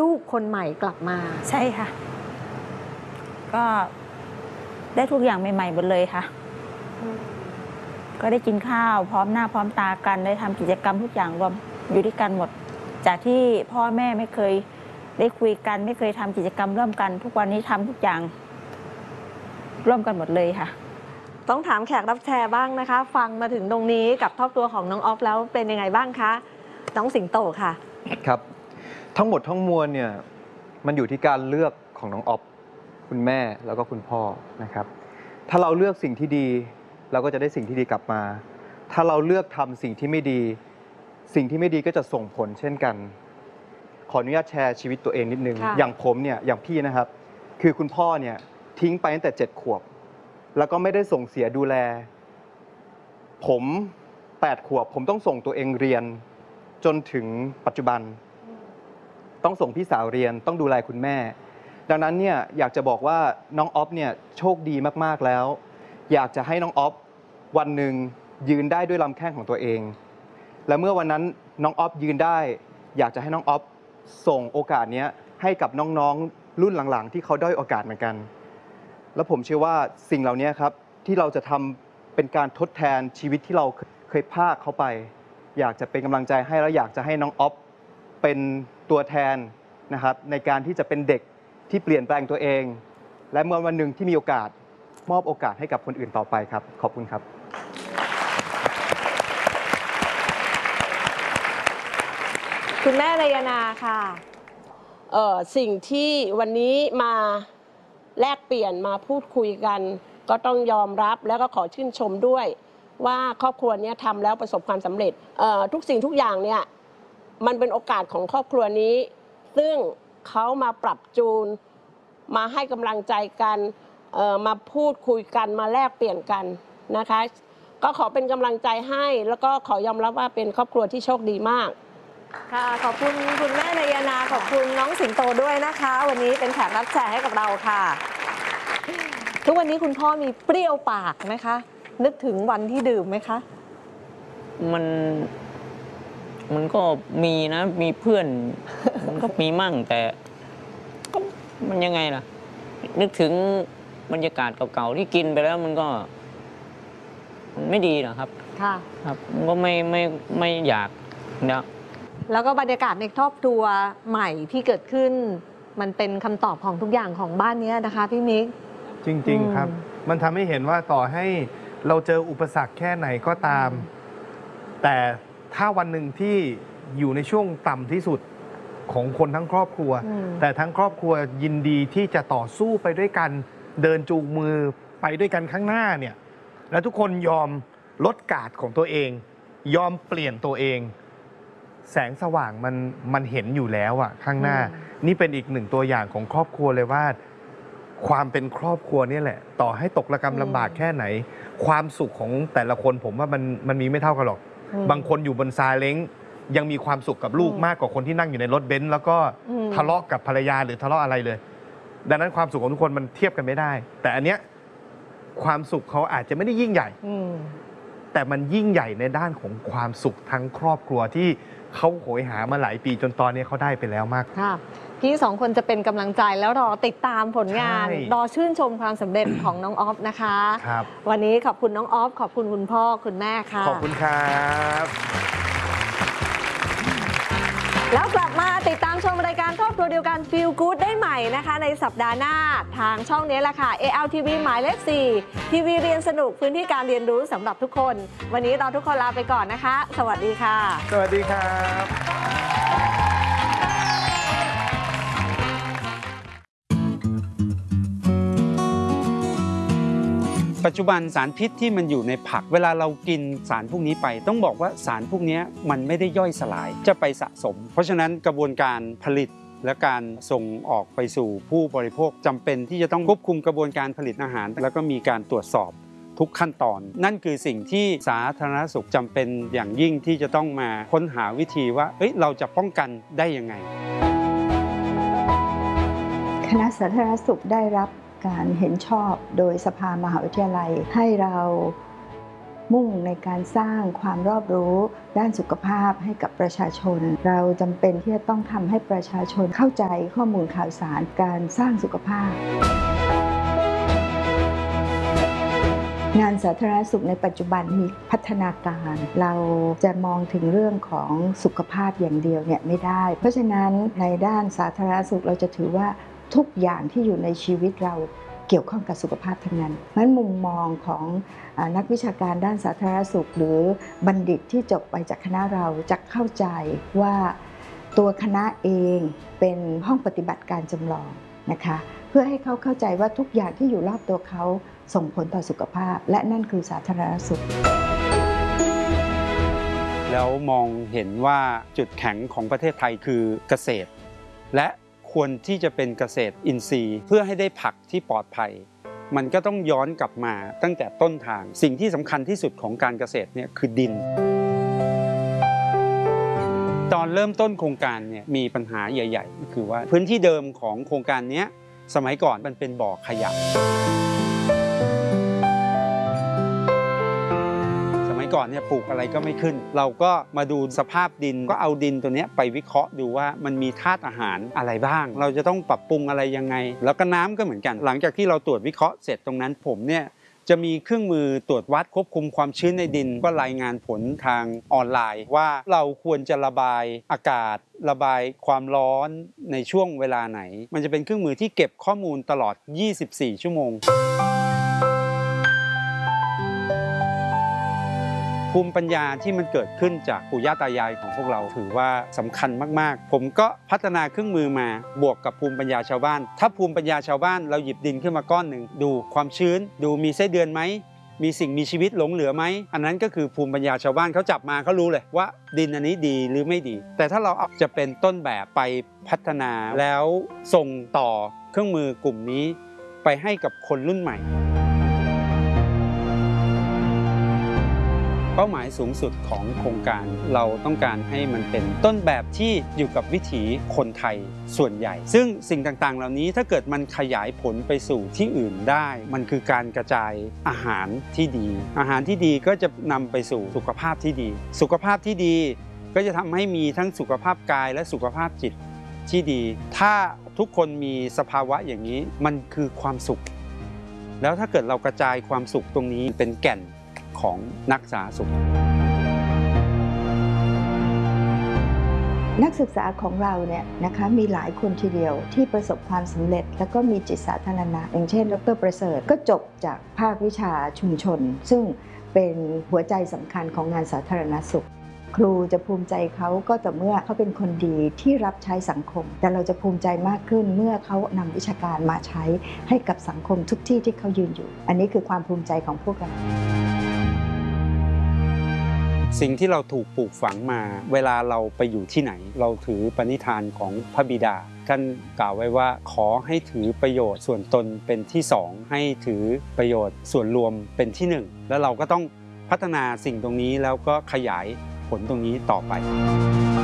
ลูกคนใหม่กลับมาใช่ค่ะก็ได้ทุกอย่างใหม่ๆหมดเลยค่ะก็ได้กินข้าวพร้อมหน้าพร้อมตากันได้ทำกิจกรรมทุกอย่างรวมอยู่ด้วยกันหมดจากที่พ่อแม่ไม่เคยได้คุยกันไม่เคยทำกิจกรรมร่วมกันทุกวันนี้ทำทุกอย่างร่วมกันหมดเลยค่ะต้องถามแขกรับแชร์บ้างนะคะฟังมาถึงตรงนี้กับครอบครัวของน้องออฟแล้วเป็นยังไงบ้างคะน้องสิงโตค่ะครับทั้งหมดทั้งมวลเนี่ยมันอยู่ที่การเลือกของน้องออฟคุณแม่แล้วก็คุณพ่อนะครับถ้าเราเลือกสิ่งที่ดีเราก็จะได้สิ่งที่ดีกลับมาถ้าเราเลือกทำสิ่งที่ไม่ดีสิ่งที่ไม่ดีก็จะส่งผลเช่นกันขออนุญาตแชร์ชีวิตตัวเองนิดนึงอย่างผมเนี่ยอย่างพี่นะครับคือคุณพ่อเนี่ยทิ้งไปตั้งแต่7 ขวบแล้วก็ไม่ได้ส่งเสียดูแลผม8 ขวบผมต้องส่งตัวเองเรียนจนถึงปัจจุบันต้องส่งพี่สาวเรียนต้องดูแลคุณแม่ดังนั้นเนี่ยอยากจะบอกว่าน้องออฟเนี่ยโชคดีมากๆแล้วอยากจะให้น้องออฟวันหนึ่งยืนได้ด้วยลำแข้งของตัวเองและเมื่อวันนั้นน้องออฟยืนได้อยากจะให้น้องออฟส่งโอกาสนี้ให้กับน้องๆรุ่นหลังๆที่เขาด้อยโอกาสเหมือนกันแล้วผมเชื่อว่าสิ่งเหล่านี้ครับที่เราจะทำเป็นการทดแทนชีวิตที่เราเคยพลาดเขาไปอยากจะเป็นกำลังใจให้แล้วอยากจะให้น้องออฟเป็นตัวแทนนะครับในการที่จะเป็นเด็กที่เปลี่ยนแปลงตัวเองและเมื่อวันหนึ่งที่มีโอกาสมอบโอกาสให้กับคนอื่นต่อไปครับขอบคุณครับคุณแม่รายนาค่ะสิ่งที่วันนี้มาแลกเปลี่ยนมาพูดคุยกันก็ต้องยอมรับแล้วก็ขอชื่นชมด้วยว่าครอบครัวนี้ทำแล้วประสบความสำเร็จทุกสิ่งทุกอย่างเนี่ยมันเป็นโอกาสของครอบครัวนี้ซึ่งเขามาปรับจูนมาให้กำลังใจกันมาพูดคุยกันมาแลกเปลี่ยนกันนะคะก็ขอเป็นกำลังใจให้แล้วก็ขอยอมรับว่าเป็นครอบครัวที่โชคดีมากค่ะขอบคุณคุณแม่นายนาขอบคุณน้องสิงโตด้วยนะคะวันนี้เป็นแขกรับแชร์ให้กับเราค่ะทุกวันนี้คุณพ่อมีเปรี้ยวปากไหมคะนึกถึงวันที่ดื่มไหมคะมันก็มีนะมีเพื่อนมันก็มีมั่งแต่ก็มันยังไงล่ะนึกถึงบรรยากาศเก่าๆที่กินไปแล้วมันก็มันไม่ดีหรอกครับค่ะครับมันก็ไม่อยากนะแล้วก็บรรยากาศในครอบครัวใหม่ที่เกิดขึ้นมันเป็นคำตอบของทุกอย่างของบ้านนี้นะคะพี่มิกจริงๆครับมันทำให้เห็นว่าต่อให้เราเจออุปสรรคแค่ไหนก็ตามแต่ถ้าวันหนึ่งที่อยู่ในช่วงต่ำที่สุดของคนทั้งครอบครัวแต่ทั้งครอบครัวยินดีที่จะต่อสู้ไปด้วยกันเดินจูงมือไปด้วยกันข้างหน้าเนี่ยแล้วทุกคนยอมลดการ์ดของตัวเองยอมเปลี่ยนตัวเองแสงสว่างมันเห็นอยู่แล้วอะข้างหน้านี่เป็นอีกหนึ่งตัวอย่างของครอบครัวเลยว่าความเป็นครอบครัวนี่แหละต่อให้ตกระกำลำบากแค่ไหนความสุขของแต่ละคนผมว่ามันมีไม่เท่ากันหรอกบางคนอยู่บนซาเล้งยังมีความสุขกับลูกมากกว่าคนที่นั่งอยู่ในรถเบนซ์แล้วก็ทะเลาะกับภรรยาหรือทะเลาะอะไรเลยดังนั้นความสุขของทุกคนมันเทียบกันไม่ได้แต่อันเนี้ยความสุขเขาอาจจะไม่ได้ยิ่งใหญ่แต่มันยิ่งใหญ่ในด้านของความสุขทั้งครอบครัวที่เขาโหยหามาหลายปีจนตอนนี้เขาได้ไปแล้วมากค่ะพี่สองคนจะเป็นกำลังใจแล้วรอติดตามผลงานรอชื่นชมความสำเร็จของน้องออฟนะคะครับวันนี้ขอบคุณน้องออฟขอบคุณคุณพ่อคุณแม่ค่ะขอบคุณครับแล้วกลับมาติดตามชมรายการครอบครัวเดียวกัน Feel Good ได้ใหม่นะคะในสัปดาห์หน้าทางช่องนี้แหละค่ะ ALTV หมายเลข 4 ทีวีเรียนสนุกพื้นที่การเรียนรู้สำหรับทุกคนวันนี้เราทุกคนลาไปก่อนนะคะสวัสดีค่ะสวัสดีครับปัจจุบันสารพิษที่มันอยู่ในผักเวลาเรากินสารพวกนี้ไปต้องบอกว่าสารพวกนี้มันไม่ได้ย่อยสลายจะไปสะสมเพราะฉะนั้นกระบวนการผลิตและการส่งออกไปสู่ผู้บริโภคจำเป็นที่จะต้องควบคุมกระบวนการผลิตอาหารแล้วก็มีการตรวจสอบทุกขั้นตอนนั่นคือสิ่งที่สาธารณสุขจำเป็นอย่างยิ่งที่จะต้องมาค้นหาวิธีว่าเราจะป้องกันได้ยังไงคณะสาธารณสุขได้รับการเห็นชอบโดยสภามหาวิทยาลัยให้เรามุ่งในการสร้างความรอบรู้ด้านสุขภาพให้กับประชาชนเราจำเป็นที่จะต้องทำให้ประชาชนเข้าใจข้อมูลข่าวสารการสร้างสุขภาพงานสาธารณสุขในปัจจุบันมีพัฒนาการเราจะมองถึงเรื่องของสุขภาพอย่างเดียวเนี่ยไม่ได้เพราะฉะนั้นในด้านสาธารณสุขเราจะถือว่าทุกอย่างที่อยู่ในชีวิตเราเกี่ยวข้องกับสุขภาพทั้งนั้นเพราะฉะนั้นมุมมองของนักวิชาการด้านสาธารณสุขหรือบัณฑิตที่จบไปจากคณะเราจะเข้าใจว่าตัวคณะเองเป็นห้องปฏิบัติการจำลองนะคะเพื่อให้เขาเข้าใจว่าทุกอย่างที่อยู่รอบตัวเขาส่งผลต่อสุขภาพและนั่นคือสาธารณสุขแล้วมองเห็นว่าจุดแข็งของประเทศไทยคือเกษตรและควรที่จะเป็นเกษตรอินทรีย์เพื่อให้ได้ผักที่ปลอดภัยมันก็ต้องย้อนกลับมาตั้งแต่ต้นทางสิ่งที่สำคัญที่สุดของการเกษตรเนี่ยคือดินตอนเริ่มต้นโครงการเนี่ยมีปัญหาใหญ่ๆก็คือว่าพื้นที่เดิมของโครงการนี้สมัยก่อนมันเป็นบ่อขยะก่อนเนี่ยปลูกอะไรก็ไม่ขึ้นเราก็มาดูสภาพดินก็เอาดินตัวนี้ไปวิเคราะห์ดูว่ามันมีธาตุอาหารอะไรบ้างเราจะต้องปรับปรุงอะไรยังไงแล้วก็น้ำก็เหมือนกันหลังจากที่เราตรวจวิเคราะห์เสร็จตรงนั้นผมเนี่ยจะมีเครื่องมือตรวจวัดควบคุมความชื้นในดินก็รายงานผลทางออนไลน์ว่าเราควรจะระบายอากาศระบายความร้อนในช่วงเวลาไหนมันจะเป็นเครื่องมือที่เก็บข้อมูลตลอด24 ชั่วโมงภูมิปัญญาที่มันเกิดขึ้นจากปู่ย่าตายายของพวกเราถือว่าสำคัญมากๆผมก็พัฒนาเครื่องมือมาบวกกับภูมิปัญญาชาวบ้านถ้าภูมิปัญญาชาวบ้านเราหยิบดินขึ้นมาก้อนหนึ่งดูความชื้นดูมีไส้เดือนไหมมีสิ่งมีชีวิตหลงเหลือไหมอันนั้นก็คือภูมิปัญญาชาวบ้านเขาจับมาเขารู้เลยว่าดินอันนี้ดีหรือไม่ดีแต่ถ้าเราจะเป็นต้นแบบไปพัฒนาแล้วส่งต่อเครื่องมือกลุ่มนี้ไปให้กับคนรุ่นใหม่เป้าหมายสูงสุดของโครงการเราต้องการให้มันเป็นต้นแบบที่อยู่กับวิถีคนไทยส่วนใหญ่ซึ่งสิ่งต่างๆเหล่านี้ถ้าเกิดมันขยายผลไปสู่ที่อื่นได้มันคือการกระจายอาหารที่ดีอาหารที่ดีก็จะนำไปสู่สุขภาพที่ดีสุขภาพที่ดีก็จะทำให้มีทั้งสุขภาพกายและสุขภาพจิตที่ดีถ้าทุกคนมีสภาวะอย่างนี้มันคือความสุขแล้วถ้าเกิดเรากระจายความสุขตรงนี้เป็นแก่นของนักสาธารณสุขนักศึกษาของเราเนี่ยนะคะมีหลายคนทีเดียวที่ประสบความสำเร็จแล้วก็มีจิตสาธารณะอย่างเช่นดร.ประเสริฐก็จบจากภาควิชาชุมชนซึ่งเป็นหัวใจสำคัญของงานสาธารณสุขครูจะภูมิใจเขาก็ต่อเมื่อเขาเป็นคนดีที่รับใช้สังคมแต่เราจะภูมิใจมากขึ้นเมื่อเขานำวิชาการมาใช้ให้กับสังคมทุกที่ที่เขายืนอยู่อันนี้คือความภูมิใจของพวกเราสิ่งที่เราถูกปลูกฝังมาเวลาเราไปอยู่ที่ไหนเราถือปณิธานของพระบิดาท่านกล่าวไว้ว่าขอให้ถือประโยชน์ส่วนตนเป็นที่สองให้ถือประโยชน์ส่วนรวมเป็นที่หนึ่งแล้วเราก็ต้องพัฒนาสิ่งตรงนี้แล้วก็ขยายผลตรงนี้ต่อไป